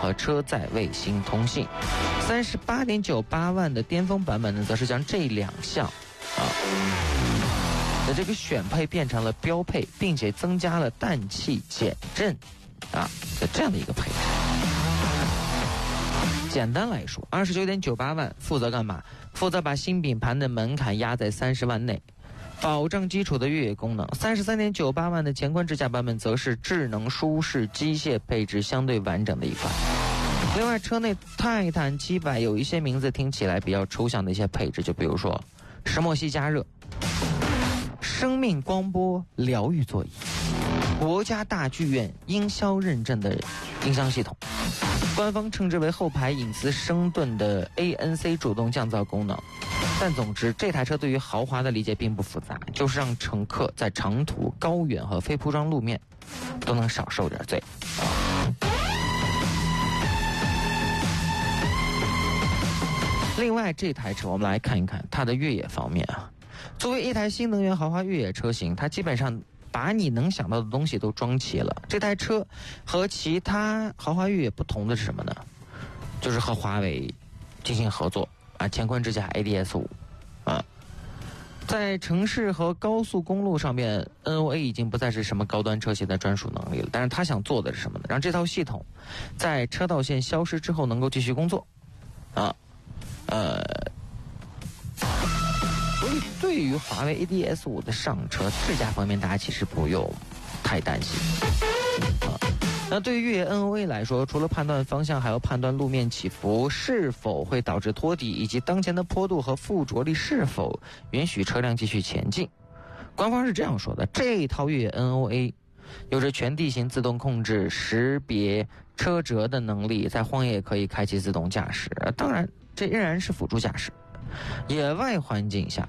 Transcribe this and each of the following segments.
和车载卫星通信。38.98万的巅峰版本呢，则是将这2项的这个选配变成了标配，并且增加了氮气减震的这样的一个配置。简单来说，29.98万负责干嘛？负责把新品盘的门槛压在30万内，保证基础的越野功能。33.98万的乾坤智驾版本则是智能舒适机械配置相对完整的一款。另外，车内泰坦700有一些名字听起来比较抽象的一些配置，就比如说石墨烯加热、生命光波疗愈座椅、国家大剧院音效认证的音箱系统，官方称之为后排隐私声盾的 ANC 主动降噪功能。但总之，这台车对于豪华的理解并不复杂，就是让乘客在长途、高远和非铺装路面都能少受点罪。另外，这台车我们来看一看它的越野方面啊。作为一台新能源豪华越野车型，它基本上把你能想到的东西都装齐了。这台车和其他豪华越野不同的是什么呢？就是和华为进行合作乾坤智驾 ADS5 在城市和高速公路上面 NOA 已经不再是什么高端车型的专属能力了，但是他想做的是什么呢？让这套系统在车道线消失之后能够继续工作所以对于华为 ADS5 的上车智驾方面，大家其实不用太担心那对于越野 NOA 来说，除了判断方向，还要判断路面起伏是否会导致拖底，以及当前的坡度和附着力是否允许车辆继续前进。官方是这样说的：这套越野 NOA 有着全地形自动控制、识别车辙的能力，在荒野可以开启自动驾驶。当然，这仍然是辅助驾驶。野外环境下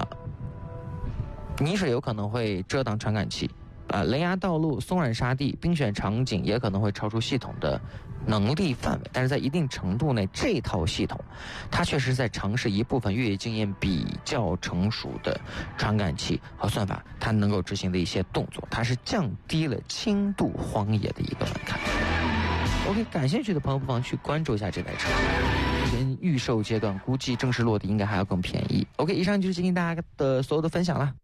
泥水有可能会遮挡传感器雷压道路、松软沙地、冰雪场景也可能会超出系统的能力范围，但是在一定程度内，这套系统它确实在尝试一部分越野经验比较成熟的传感器和算法，它能够执行的一些动作，它是降低了轻度荒野的一个门槛。OK， 感兴趣的朋友不妨去关注一下这台车，跟预售阶段估计正式落地应该还要更便宜。OK， 以上就是今天大家的所有的分享了。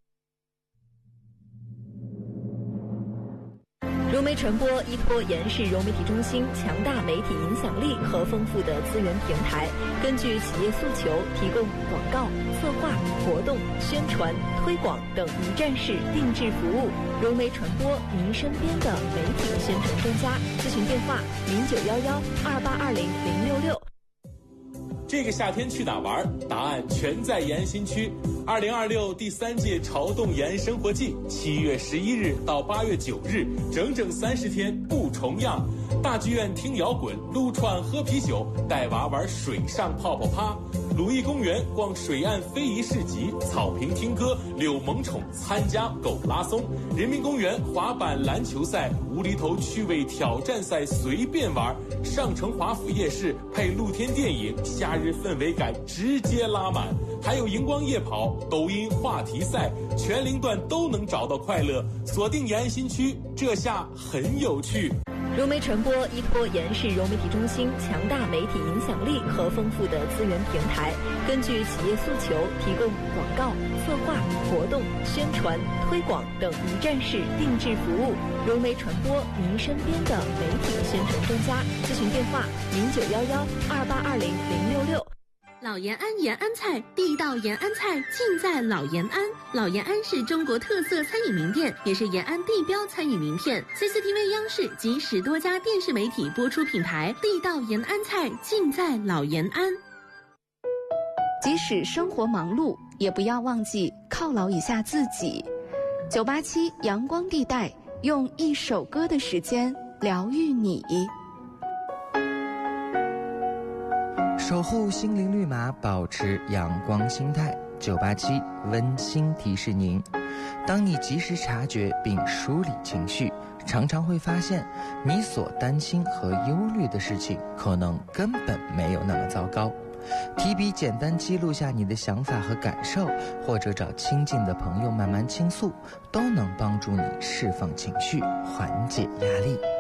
融媒传播依托延世融媒体中心强大媒体影响力和丰富的资源平台，根据企业诉求提供广告、策划、活动、宣传、推广等一站式定制服务。融媒传播，您身边的媒体宣传专家。咨询电话091128200666。 这个夏天去哪玩？答案全在延新区。2026第3届潮动延生活季，7月11日到8月9日，整整30天不重样。大剧院听摇滚，撸串喝啤酒，带娃玩水上泡泡趴。鲁艺公园逛水岸非遗市集，草坪听歌，遛萌宠，参加狗拉松。人民公园滑板篮球赛，无厘头趣味挑战赛随便玩。上城华府夜市配露天电影，夏日氛围感直接拉满。还有荧光夜跑、抖音话题赛，全龄段都能找到快乐。锁定延安新区，这下很有趣。 融媒传播依托延世融媒体中心强大媒体影响力和丰富的资源平台，根据企业诉求提供广告、策划、活动、宣传、推广等一站式定制服务。融媒传播，您身边的媒体宣传专家。咨询电话091128200666。 老延安延安菜，地道延安菜尽在老延安。老延安是中国特色餐饮名店，也是延安地标餐饮名片。CCTV 央视及10多家电视媒体播出品牌，地道延安菜尽在老延安。 即使生活忙碌，也不要忘记犒劳一下自己。987阳光地带，用一首歌的时间疗愈你。 守护心灵绿码，保持阳光心态。987温馨提示您：当你及时察觉并梳理情绪，常常会发现你所担心和忧虑的事情可能根本没有那么糟糕。提笔简单记录下你的想法和感受，或者找亲近的朋友慢慢倾诉，都能帮助你释放情绪，缓解压力。